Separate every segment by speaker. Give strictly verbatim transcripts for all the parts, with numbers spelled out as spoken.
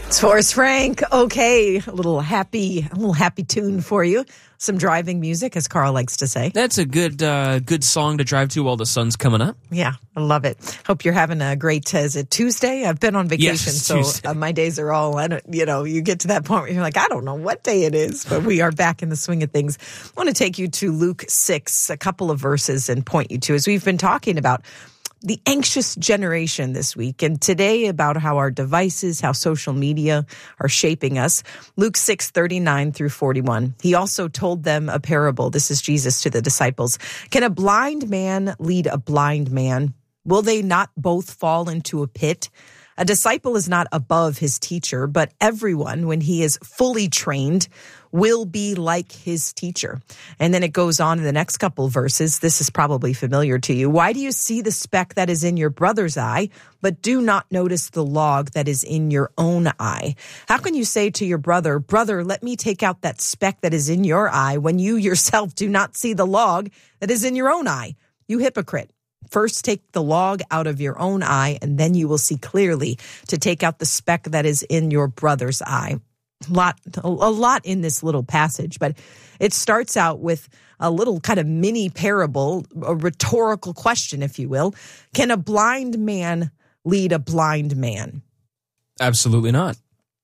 Speaker 1: It's Forrest Frank. Okay, a little happy, a little happy tune for you. Some driving music, as Carl likes to say.
Speaker 2: That's a good, uh, good song to drive to while the sun's coming up.
Speaker 1: Yeah, I love it. Hope you're having a great. Uh, is it Tuesday? I've been on vacation,
Speaker 2: yes,
Speaker 1: so uh, my days are all. I don't, you know, you get to that point where you're like, I don't know what day it is, but we are back in the swing of things. I want to take you to Luke six, a couple of verses, and point you to, as we've been talking about the anxious generation this week, and today about how our devices, how social media are shaping us. Luke six, thirty-nine through forty-one. He also told them a parable. This is Jesus to the disciples. Can a blind man lead a blind man? Will they not both fall into a pit? A disciple is not above his teacher, but everyone, when he is fully trained, will be like his teacher. And then it goes on in the next couple verses. This is probably familiar to you. Why do you see the speck that is in your brother's eye, but do not notice the log that is in your own eye? How can you say to your brother, brother, let me take out that speck that is in your eye, when you yourself do not see the log that is in your own eye? You hypocrite. First, take the log out of your own eye, and then you will see clearly to take out the speck that is in your brother's eye. A lot, a lot in this little passage, but it starts out with a little kind of mini parable, a rhetorical question, if you will. Can a blind man lead a blind man?
Speaker 2: Absolutely not.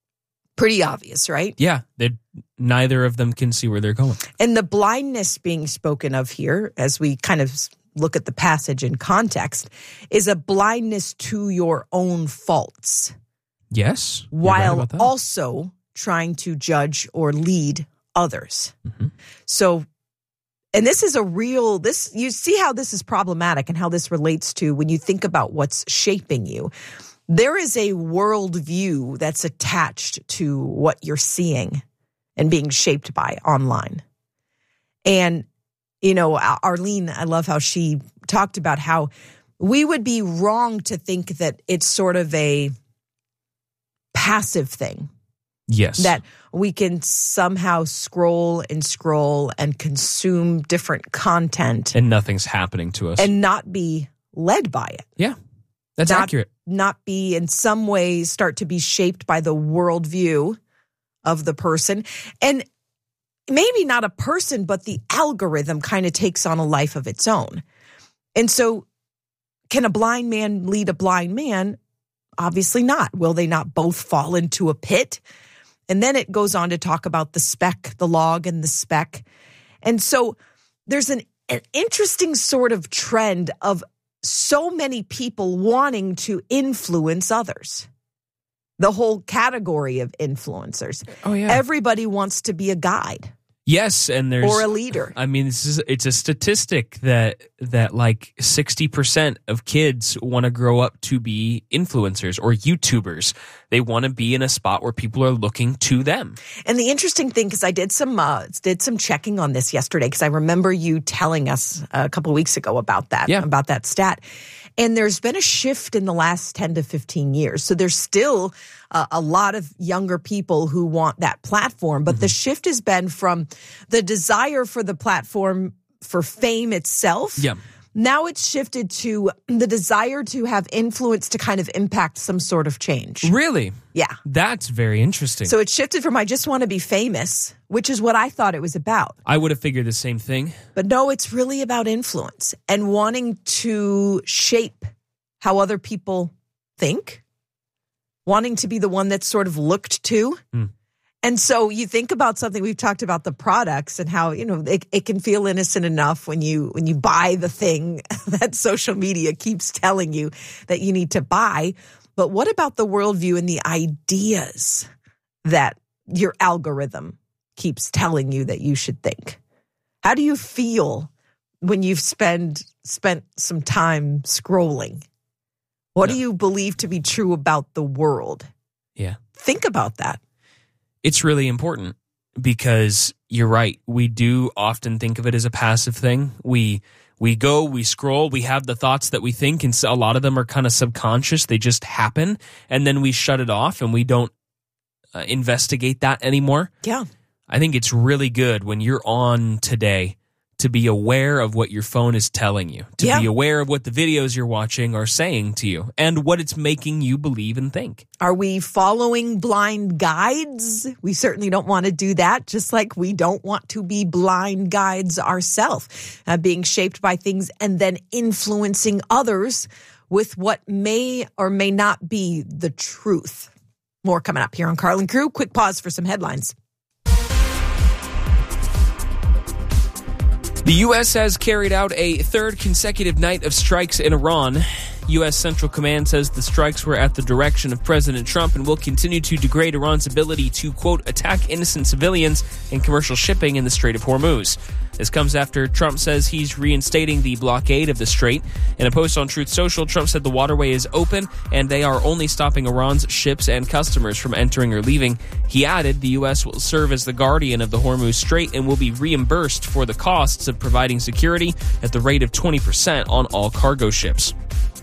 Speaker 1: Pretty obvious, right?
Speaker 2: Yeah, neither of them can see where they're going.
Speaker 1: And the blindness being spoken of here, as we kind of look at the passage in context, is a blindness to your own faults.
Speaker 2: Yes.
Speaker 1: While
Speaker 2: right
Speaker 1: also trying to judge or lead others.
Speaker 2: Mm-hmm.
Speaker 1: So, and this is a real, this, you see how this is problematic and how this relates to when you think about what's shaping you. There is a worldview that's attached to what you're seeing and being shaped by online. And you know, Arlene, I love how she talked about how we would be wrong to think that it's sort of a passive thing.
Speaker 2: Yes.
Speaker 1: That we can somehow scroll and scroll and consume different content.
Speaker 2: And nothing's happening to us.
Speaker 1: And not be led by it.
Speaker 2: Yeah, that's
Speaker 1: not,
Speaker 2: accurate.
Speaker 1: Not be in some way start to be shaped by the worldview of the person. And maybe not a person, but the algorithm kind of takes on a life of its own. And so can a blind man lead a blind man? Obviously not. Will they not both fall into a pit? And then it goes on to talk about the speck, the log and the speck. And so there's an, an interesting sort of trend of so many people wanting to influence others. The whole category of influencers.
Speaker 2: Oh, yeah.
Speaker 1: Everybody wants to be a guide.
Speaker 2: Yes, and there's
Speaker 1: or a leader.
Speaker 2: I mean, this is it's a statistic that that like sixty percent of kids want to grow up to be influencers or YouTubers. They want to be in a spot where people are looking to them.
Speaker 1: And the interesting thing, because I did some uh, did some checking on this yesterday, because I remember you telling us a couple of weeks ago about that,
Speaker 2: yeah.
Speaker 1: about that stat. And there's been a shift in the last ten to fifteen years. So there's still uh, a lot of younger people who want that platform. But mm-hmm. the shift has been from the desire for the platform for fame itself.
Speaker 2: Yeah.
Speaker 1: Now it's shifted to the desire to have influence to kind of impact some sort of change.
Speaker 2: Really?
Speaker 1: Yeah.
Speaker 2: That's very interesting.
Speaker 1: So it shifted from I just want to be famous, which is what I thought it was about.
Speaker 2: I would have figured the same thing.
Speaker 1: But no, it's really about influence and wanting to shape how other people think, wanting to be the one that's sort of looked to.
Speaker 2: Mm.
Speaker 1: And so you think about something, we've talked about the products and how, you know, it, it can feel innocent enough when you when you buy the thing that social media keeps telling you that you need to buy. But what about the worldview and the ideas that your algorithm keeps telling you that you should think? How do you feel when you've spend, spent some time scrolling? What no. do you believe to be true about the world?
Speaker 2: Yeah.
Speaker 1: Think about that.
Speaker 2: It's really important because you're right. We do often think of it as a passive thing. We we go, we scroll, we have the thoughts that we think, and so a lot of them are kind of subconscious. They just happen, and then we shut it off, and we don't uh, investigate that anymore.
Speaker 1: Yeah.
Speaker 2: I think it's really good when you're on today to be aware of what your phone is telling you, to
Speaker 1: Yeah.
Speaker 2: be aware of what the videos you're watching are saying to you and what it's making you believe and think.
Speaker 1: Are we following blind guides? We certainly don't want to do that, just like we don't want to be blind guides ourselves, uh, being shaped by things and then influencing others with what may or may not be the truth. More coming up here on Carl and Crew. Quick pause for some headlines.
Speaker 2: The U S has carried out a third consecutive night of strikes in Iran. U S Central Command says the strikes were at the direction of President Trump and will continue to degrade Iran's ability to, quote, attack innocent civilians and commercial shipping in the Strait of Hormuz. This comes after Trump says he's reinstating the blockade of the strait. In a post on Truth Social, Trump said the waterway is open and they are only stopping Iran's ships and customers from entering or leaving. He added the U S will serve as the guardian of the Hormuz Strait and will be reimbursed for the costs of providing security at the rate of twenty percent on all cargo ships.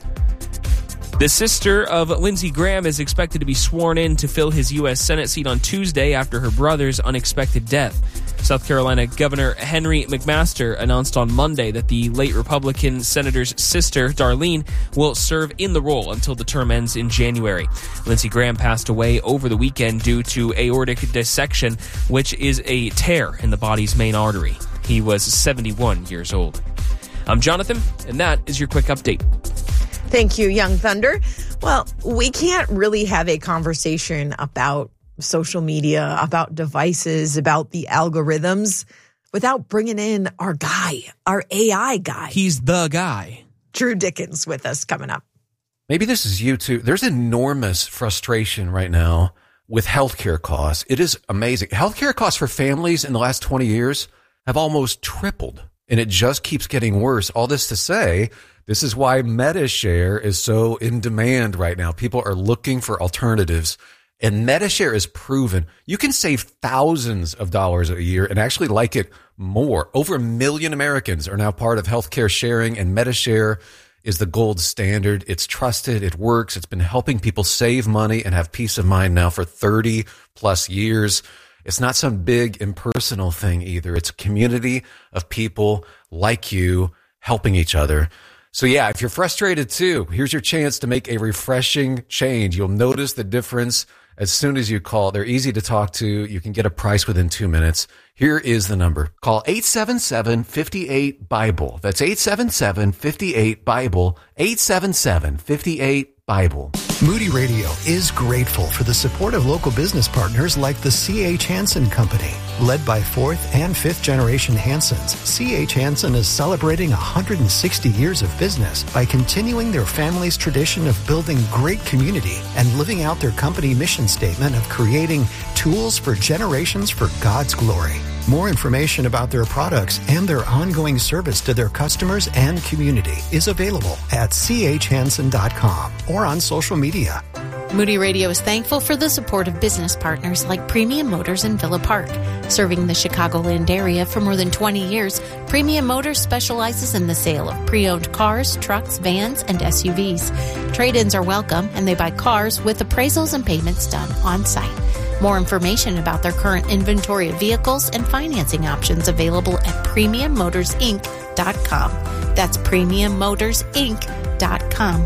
Speaker 2: The sister of Lindsey Graham is expected to be sworn in to fill his U S Senate seat on Tuesday after her brother's unexpected death. South Carolina Governor Henry McMaster announced on Monday that the late Republican senator's sister, Darlene, will serve in the role until the term ends in January. Lindsey Graham passed away over the weekend due to aortic dissection, which is a tear in the body's main artery. He was seventy-one years old. I'm Jonathan, and that is your quick update.
Speaker 1: Thank you, Young Thunder. Well, we can't really have a conversation about social media, about devices, about the algorithms without bringing in our guy, our A I guy.
Speaker 2: He's the guy.
Speaker 1: Drew Dickens with us coming up.
Speaker 3: Maybe this is you too. There's enormous frustration right now with healthcare costs. It is amazing. Healthcare costs for families in the last twenty years have almost tripled, and it just keeps getting worse. All this to say, this is why MediShare is so in demand right now. People are looking for alternatives, and MediShare is proven you can save thousands of dollars a year and actually like it more. Over a million Americans are now part of healthcare sharing, and MediShare is the gold standard. It's trusted. It works. It's been helping people save money and have peace of mind now for thirty plus years. It's not some big impersonal thing either. It's a community of people like you helping each other. So yeah, if you're frustrated too, here's your chance to make a refreshing change. You'll notice the difference as soon as you call. They're easy to talk to. You can get a price within two minutes. Here is the number. Call eight seven seven, five eight, BIBLE. That's eight seven seven, five eight, BIBLE. eight seven seven, five eight, BIBLE.
Speaker 4: Moody Radio is grateful for the support of local business partners like the C H. Hansen Company. Led by fourth and fifth generation Hansens, C H. Hansen is celebrating one hundred sixty years of business by continuing their family's tradition of building great community and living out their company mission statement of creating tools for generations for God's glory. More information about their products and their ongoing service to their customers and community is available at c h hansen dot com or on social media.
Speaker 5: Moody Radio is thankful for the support of business partners like Premium Motors in Villa Park. Serving the Chicagoland area for more than twenty years, Premium Motors specializes in the sale of pre-owned cars, trucks, vans, and S U Vs. Trade-ins are welcome, and they buy cars with appraisals and payments done on site. More information about their current inventory of vehicles and financing options available at premium motors inc dot com. That's premium motors inc dot com.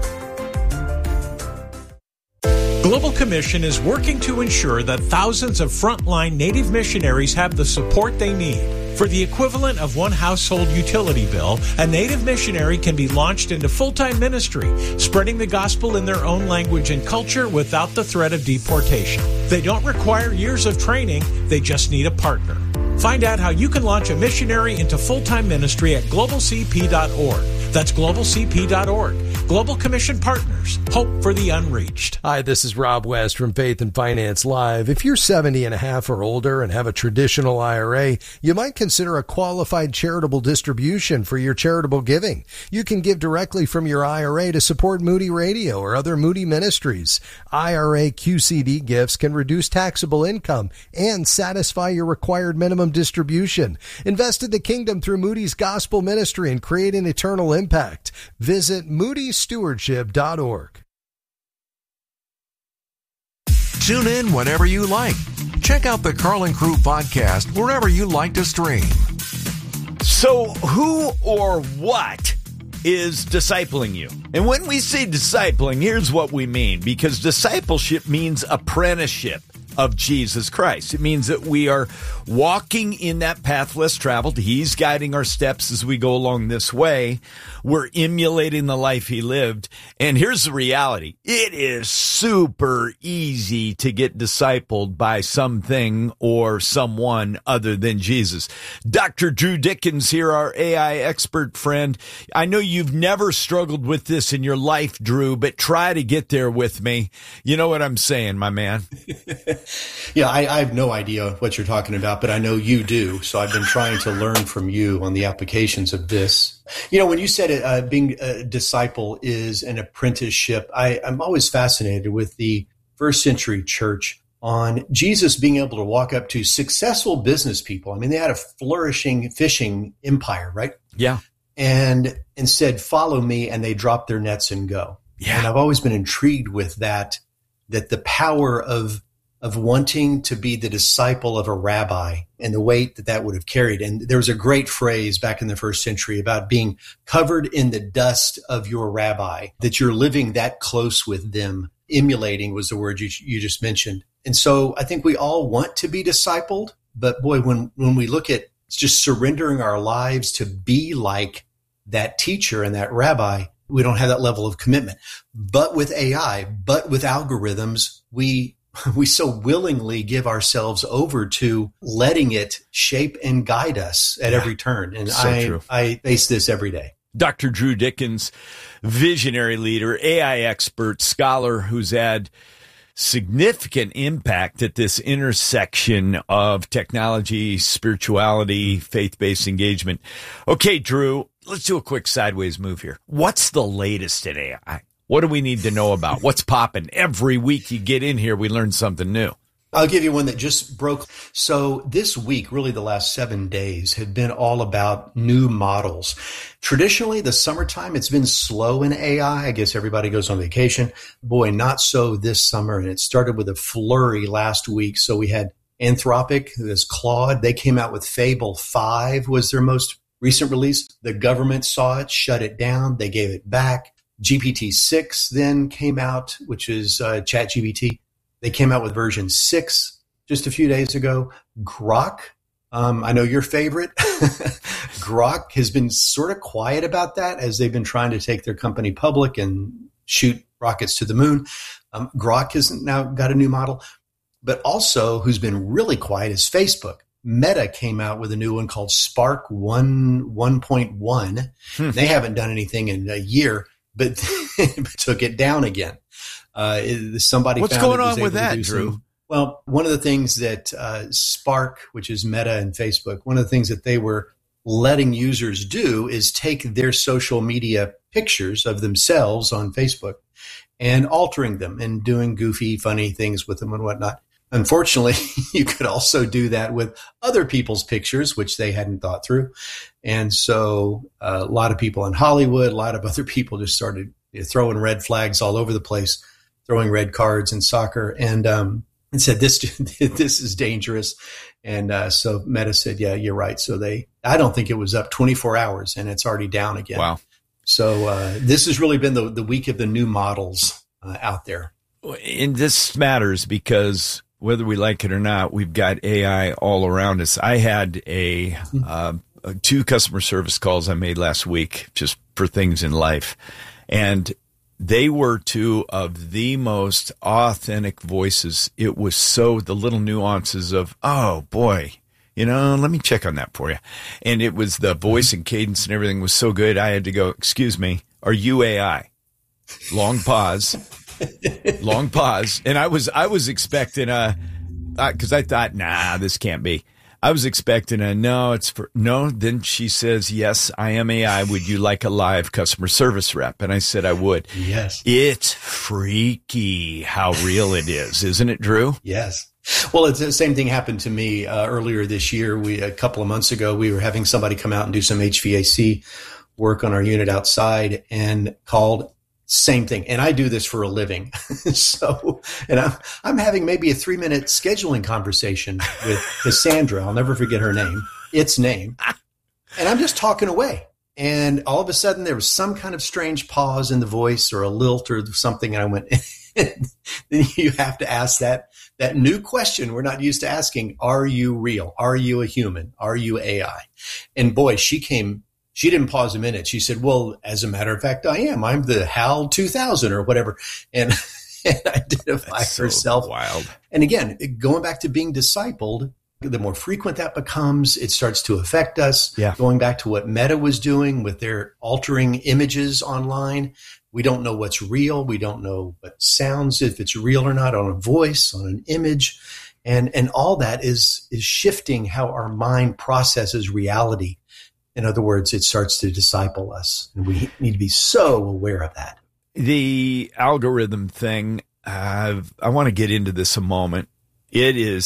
Speaker 6: Global Commission is working to ensure that thousands of frontline Native missionaries have the support they need. For the equivalent of one household utility bill, a Native missionary can be launched into full-time ministry, spreading the gospel in their own language and culture without the threat of deportation. They don't require years of training, they just need a partner. Find out how you can launch a missionary into full-time ministry at global c p dot org. That's global c p dot org. Global Commission Partners. Hope for the unreached.
Speaker 7: Hi, this is Rob West from Faith and Finance Live. If you're seventy and a half or older and have a traditional I R A, you might consider a qualified charitable distribution for your charitable giving. You can give directly from your I R A to support Moody Radio or other Moody ministries. I R A Q C D gifts can reduce taxable income and satisfy your required minimum distribution. Invest in the kingdom through Moody's Gospel Ministry and create an eternal impact. Visit moody stewardship dot org.
Speaker 8: Tune in whenever you like. Check out the Carl and Crew podcast wherever you like to stream.
Speaker 9: So who or what is discipling you? And when we say discipling, here's what we mean, because discipleship means apprenticeship of Jesus Christ. It means that we are walking in that path less traveled. He's guiding our steps as we go along this way. We're emulating the life he lived. And here's the reality. It is super easy to get discipled by something or someone other than Jesus. Doctor Drew Dickens here, our A I expert friend. I know you've never struggled with this in your life, Drew, but try to get there with me. You know what I'm saying, my man?
Speaker 10: Yeah, I, I have no idea what you're talking about, but I know you do. So I've been trying to learn from you on the applications of this. You know, when you said it, uh, being a disciple is an apprenticeship, I, I'm always fascinated with the first century church on Jesus being able to walk up to successful business people. I mean, they had a flourishing fishing empire, right?
Speaker 9: Yeah.
Speaker 10: And, and said, follow me, and they dropped their nets and go.
Speaker 9: Yeah.
Speaker 10: And I've always been intrigued with that, that the power of of wanting to be the disciple of a rabbi and the weight that that would have carried. And there was a great phrase back in the first century about being covered in the dust of your rabbi, that you're living that close with them. Emulating was the word you, you just mentioned. And so I think we all want to be discipled, but boy, when, when we look at just surrendering our lives to be like that teacher and that rabbi, we don't have that level of commitment. But with A I, but with algorithms, we we so willingly give ourselves over to letting it shape and guide us at yeah, every turn. And
Speaker 9: so
Speaker 10: I,
Speaker 9: true.
Speaker 10: I face this every day.
Speaker 9: Doctor Drew Dickens, visionary leader, A I expert, scholar who's had significant impact at this intersection of technology, spirituality, faith-based engagement. Okay, Drew, let's do a quick sideways move here. What's the latest in A I? What do we need to know about? What's popping? Every week you get in here, we learn something new.
Speaker 10: I'll give you one that just broke. So this week, really the last seven days, have been all about new models. Traditionally, the summertime, it's been slow in A I. I guess everybody goes on vacation. Boy, not so this summer. And it started with a flurry last week. So we had Anthropic, this Claude. They came out with Fable five was their most recent release. The government saw it, shut it down. They gave it back. G P T six then came out, which is uh, ChatGPT. They came out with version six just a few days ago. Grok, um, I know your favorite. Grok has been sort of quiet about that as they've been trying to take their company public and shoot rockets to the moon. Um, Grok has now got a new model. But also, who's been really quiet is Facebook. Meta came out with a new one called Spark one point one. Hmm. They haven't done anything in a year, but took it down again. Uh, somebody
Speaker 9: What's
Speaker 10: found
Speaker 9: going
Speaker 10: it was
Speaker 9: on
Speaker 10: able
Speaker 9: with
Speaker 10: to
Speaker 9: that,
Speaker 10: do
Speaker 9: Drew?
Speaker 10: some, well, one of the things that uh, Spark, which is Meta and Facebook, one of the things that they were letting users do is take their social media pictures of themselves on Facebook and altering them and doing goofy, funny things with them and whatnot. Unfortunately, you could also do that with other people's pictures, which they hadn't thought through. And so uh, a lot of people in Hollywood, a lot of other people just started you know, throwing red flags all over the place, throwing red cards in soccer, and um, and said, this this is dangerous. And uh, so Meta said, yeah, you're right. So they, I don't think it was up twenty-four hours, and it's already down again.
Speaker 9: Wow.
Speaker 10: So uh, this has really been the, the week of the new models uh, out there.
Speaker 9: And this matters because whether we like it or not, we've got A I all around us. I had a uh, two customer service calls I made last week just for things in life. And they were two of the most authentic voices. It was so the little nuances of, oh, boy, you know, let me check on that for you. And it was the voice and cadence and everything was so good. I had to go, excuse me, are you A I? Long pause. Long pause. And I was, I was expecting a, uh, cause I thought, nah, this can't be. I was expecting a, no, it's for, no. Then she says, yes, I am A I. Would you like a live customer service rep? And I said, I would.
Speaker 10: Yes.
Speaker 9: It's freaky how real it is. Isn't it, Drew?
Speaker 10: Yes. Well, it's the same thing happened to me uh, earlier this year. We, a couple of months ago, we were having somebody come out and do some H V A C work on our unit outside and called. Same thing. And I do this for a living. So, and I'm, I'm having maybe a three minute scheduling conversation with Cassandra. I'll never forget her name, its name. And I'm just talking away. And all of a sudden there was some kind of strange pause in the voice or a lilt or something. And I went, then you have to ask that, that new question we're not used to asking. Are you real? Are you a human? Are you A I? And boy, she came, she didn't pause a minute. She said, well, as a matter of fact, I am. I'm the Hal two thousand or whatever. And, and identify
Speaker 9: That's so
Speaker 10: herself.
Speaker 9: Wild.
Speaker 10: And again, going back to being discipled, the more frequent that becomes, it starts to affect us.
Speaker 9: Yeah.
Speaker 10: Going back to what Meta was doing with their altering images online. We don't know what's real. We don't know what sounds, if it's real or not, on a voice, on an image. And, and all that is, is shifting how our mind processes reality. In other words, it starts to disciple us. And we need to be so aware of that.
Speaker 9: The algorithm thing, uh, I want to get into this a moment. It is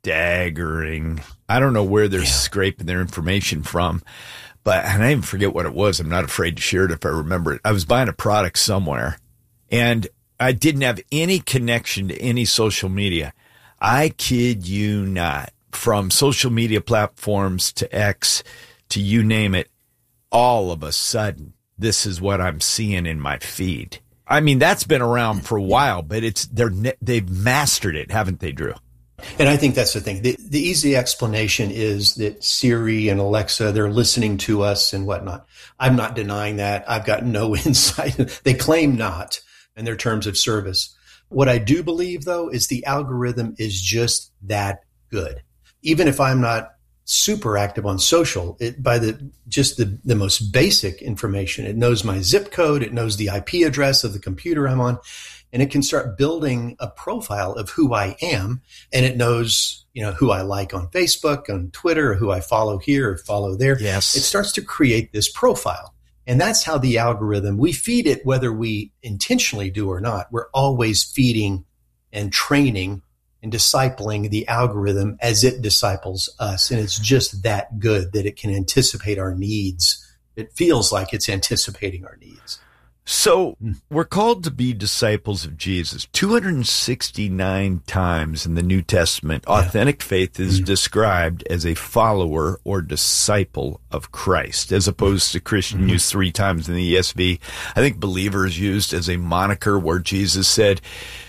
Speaker 9: staggering. I don't know where they're yeah. scraping their information from, but and I even forget what it was. I'm not afraid to share it if I remember it. I was buying a product somewhere, and I didn't have any connection to any social media. I kid you not. From social media platforms to X to you name it, all of a sudden, this is what I'm seeing in my feed. I mean, that's been around for a while, but it's they're they've mastered it, haven't they, Drew?
Speaker 10: And I think that's the thing. The, the easy explanation is that Siri and Alexa, they're listening to us and whatnot. I'm not denying that. I've got no insight. They claim not in their terms of service. What I do believe, though, is the algorithm is just that good. Even if I'm not super active on social, it, by the just the, the most basic information, it knows my zip code, it knows the I P address of the computer I'm on. And it can start building a profile of who I am. And it knows, you know, who I like on Facebook, on Twitter, or who I follow here or follow there.
Speaker 9: Yes.
Speaker 10: It starts to create this profile. And that's how the algorithm, we feed it whether we intentionally do or not. We're always feeding and training and discipling the algorithm as it disciples us. And it's just that good that it can anticipate our needs. It feels like it's anticipating our needs.
Speaker 9: So we're called to be disciples of Jesus. two hundred sixty-nine times in the New Testament, yeah. authentic faith is mm-hmm. described as a follower or disciple of Christ, as opposed to Christian mm-hmm. used three times in the E S V. I think believer is used as a moniker where Jesus said,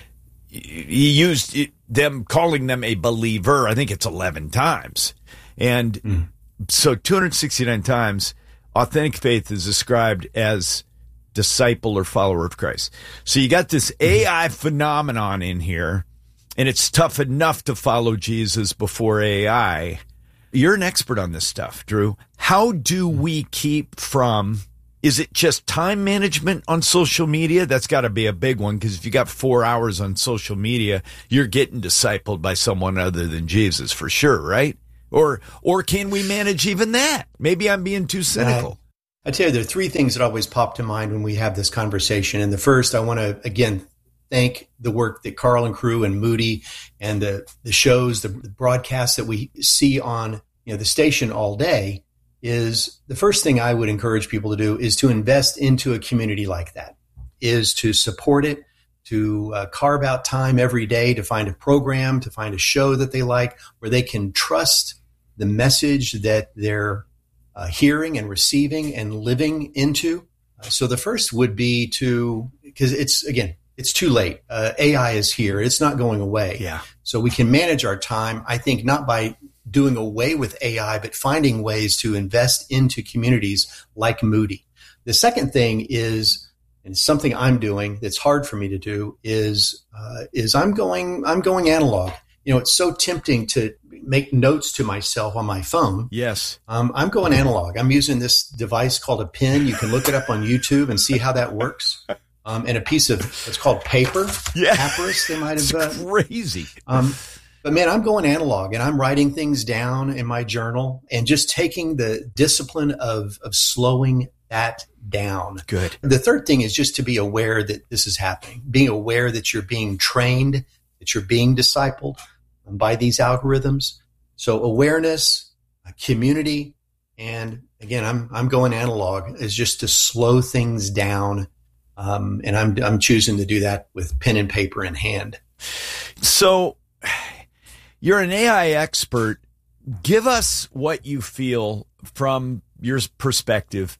Speaker 9: he used them, calling them a believer. I think it's eleven times. And mm. so two hundred sixty-nine times, authentic faith is described as disciple or follower of Christ. So you got this A I phenomenon in here, and it's tough enough to follow Jesus before A I. You're an expert on this stuff, Drew. How do we keep from, is it just time management on social media? That's got to be a big one, because if you got four hours on social media, you're getting discipled by someone other than Jesus for sure, right? Or or can we manage even that? Maybe I'm being too cynical.
Speaker 10: I tell you, there are three things that always pop to mind when we have this conversation. And the first, I want to, again, thank the work that Carl and crew and Moody and the, the shows, the, the broadcasts that we see on, you know, the station all day. Is the first thing I would encourage people to do is to invest into a community like that, is to support it, to uh, carve out time every day to find a program, to find a show that they like, where they can trust the message that they're Uh, hearing and receiving and living into. Uh, so the first would be to, because it's, again, it's too late. Uh, A I is here. It's not going away.
Speaker 9: Yeah.
Speaker 10: So we can manage our time, I think, not by doing away with A I, but finding ways to invest into communities like Moody. The second thing is, and something I'm doing that's hard for me to do, is uh, is I'm going I'm going analog. You know, it's so tempting to make notes to myself on my phone.
Speaker 9: Yes.
Speaker 10: Um, I'm going analog. I'm using this device called a pen. You can look it up on YouTube and see how that works. Um, and a piece of, it's called paper.
Speaker 9: Yeah.
Speaker 10: Papyrus, they might have.
Speaker 9: It's crazy.
Speaker 10: Um, but man, I'm going analog, and I'm writing things down in my journal and just taking the discipline of, of slowing that down.
Speaker 9: Good.
Speaker 10: The third thing is just to be aware that this is happening, being aware that you're being trained, that you're being discipled by these algorithms. So awareness, community, and again, I'm I'm going analog, is just to slow things down, um, and I'm I'm choosing to do that with pen and paper in hand.
Speaker 9: So, you're an A I expert. Give us what you feel from your perspective,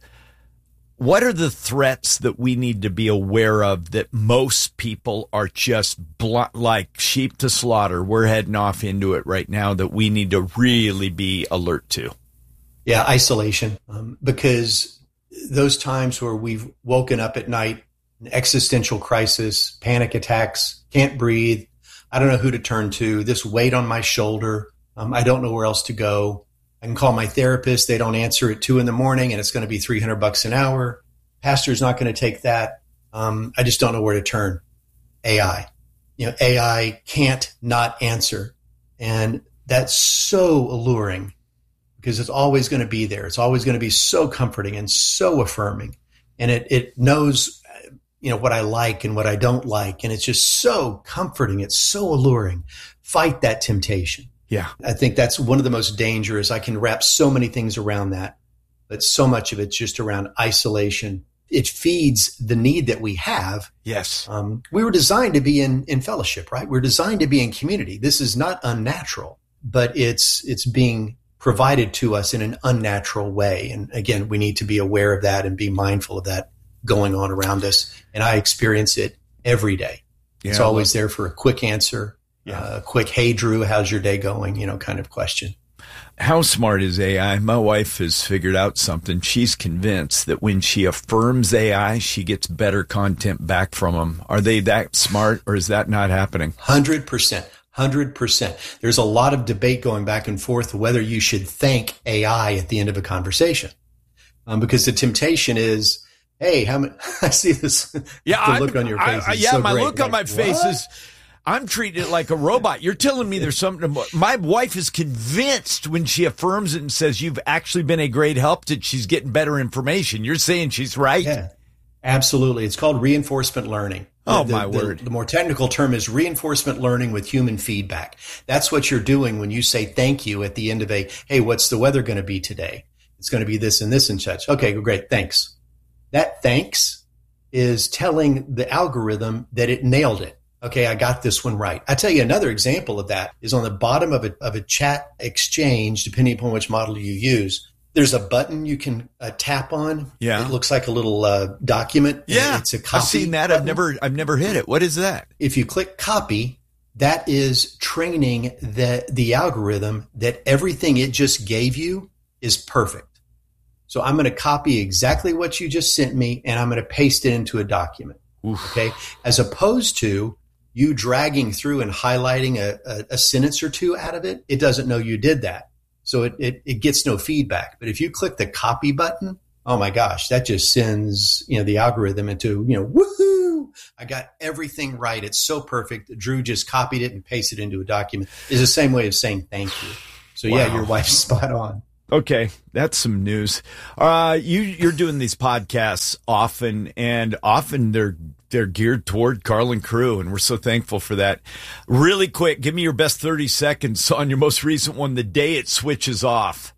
Speaker 9: what are the threats that we need to be aware of that most people are just blunt, like sheep to slaughter? We're heading off into it right now that we need to really be alert to.
Speaker 10: Yeah, isolation. Um, because those times where we've woken up at night, an existential crisis, panic attacks, can't breathe, I don't know who to turn to, this weight on my shoulder, um, I don't know where else to go. I can call my therapist. They don't answer at two in the morning and it's going to be three hundred bucks an hour. Pastor's not going to take that. Um, I just don't know where to turn. A I, you know, A I can't not answer. And that's so alluring because it's always going to be there. It's always going to be so comforting and so affirming. And it, it knows, you know, what I like and what I don't like. And it's just so comforting. It's so alluring. Fight that temptation.
Speaker 9: Yeah.
Speaker 10: I think that's one of the most dangerous. I can wrap so many things around that, but so much of it's just around isolation. It feeds the need that we have.
Speaker 9: Yes.
Speaker 10: Um, we were designed to be in, in fellowship, right? We're designed to be in community. This is not unnatural, but it's, it's being provided to us in an unnatural way. And again, we need to be aware of that and be mindful of that going on around us. And I experience it every day. Yeah, it's always well, there for a quick answer. Yeah. Uh, quick, hey, Drew, how's your day going? You know, kind of question.
Speaker 9: How smart is A I? My wife has figured out something. She's convinced that when she affirms A I, she gets better content back from them. Are they that smart or is that not happening?
Speaker 10: one hundred percent. one hundred percent. There's a lot of debate going back and forth whether you should thank A I at the end of a conversation. Um, because the temptation is, hey, how many, I see this
Speaker 9: yeah,
Speaker 10: the look on your face.
Speaker 9: I, I, yeah,
Speaker 10: so
Speaker 9: my
Speaker 10: great.
Speaker 9: look
Speaker 10: like,
Speaker 9: on my face
Speaker 10: what?
Speaker 9: is, I'm treating it like a robot. You're telling me there's something. My wife is convinced when she affirms it and says you've actually been a great help that she's getting better information. You're saying she's right?
Speaker 10: Yeah, absolutely. It's called reinforcement learning.
Speaker 9: Oh,
Speaker 10: the,
Speaker 9: my
Speaker 10: the,
Speaker 9: word.
Speaker 10: The, the more technical term is reinforcement learning with human feedback. That's what you're doing when you say thank you at the end of a, hey, what's the weather going to be today? It's going to be this and this and such. Okay, great. Thanks. That thanks is telling the algorithm that it nailed it. Okay, I got this one right. I tell you another example of that is on the bottom of a, of a chat exchange, depending upon which model you use. There's a button you can uh, tap on.
Speaker 9: Yeah,
Speaker 10: it looks like a little uh, document.
Speaker 9: Yeah,
Speaker 10: it's a copy.
Speaker 9: I've seen that. Button. I've never, I've never hit it. What is that?
Speaker 10: If you click copy, that is training the the algorithm that everything it just gave you is perfect. So I'm going to copy exactly what you just sent me, and I'm going to paste it into a document. Oof. Okay, as opposed to you dragging through and highlighting a, a, a sentence or two out of it, it doesn't know you did that. So it, it, it gets no feedback. But if you click the copy button, oh my gosh, that just sends, you know, the algorithm into, you know, woohoo, I got everything right. It's so perfect. Drew just copied it and pasted it into a document. It's the same way of saying thank you. So wow. Yeah, your wife's spot on.
Speaker 9: Okay, that's some news. Uh, you, you're doing these podcasts often, and often they're they're geared toward Karl and Crew, and we're so thankful for that. Really quick, give me your best thirty seconds on your most recent one, the day it switches off.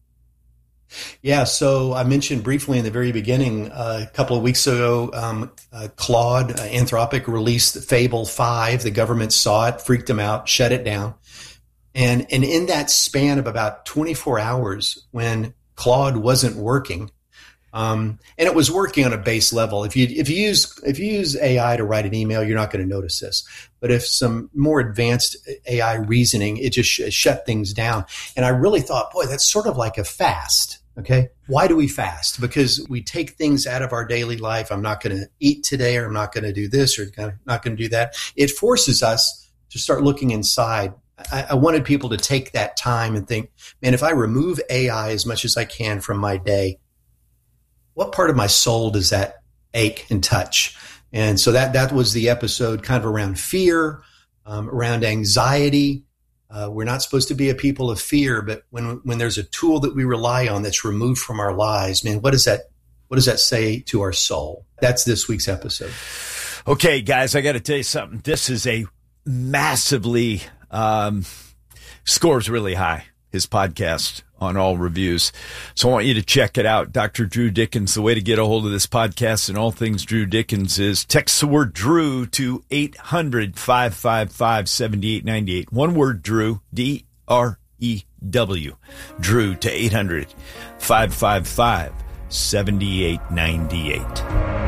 Speaker 10: Yeah, so I mentioned briefly in the very beginning, uh, a couple of weeks ago, um, uh, Claude, uh, Anthropic, released Fable five. The government saw it, freaked them out, shut it down. And, and in that span of about twenty-four hours when Claude wasn't working, um, and it was working on a base level. If you, if you use, if you use A I to write an email, you're not going to notice this. But if some more advanced A I reasoning, it just sh- shut things down. And I really thought, boy, that's sort of like a fast. Okay. Why do we fast? Because we take things out of our daily life. I'm not going to eat today, or I'm not going to do this, or not going to do that. It forces us to start looking inside. I, I wanted people to take that time and think, man, if I remove A I as much as I can from my day, what part of my soul does that ache and touch? And so that, that was the episode kind of around fear, um, around anxiety. Uh, we're not supposed to be a people of fear, but when, when there's a tool that we rely on that's removed from our lives, man, what does that, what does that say to our soul? That's this week's episode.
Speaker 9: Okay, guys, I got to tell you something. This is a massively, um, scores really high, his podcast on all reviews. So I want you to check it out. Doctor Drew Dickens. The way to get a hold of this podcast and all things Drew Dickens is text the word Drew to eight hundred, five five five, seven eight nine eight. One word, Drew, D R E W. Drew to eight hundred, five five five, seven eight nine eight.